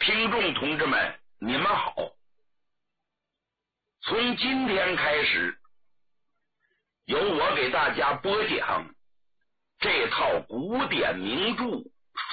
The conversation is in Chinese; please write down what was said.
听众同志们，你们好！从今天开始，由我给大家播讲这套古典名著《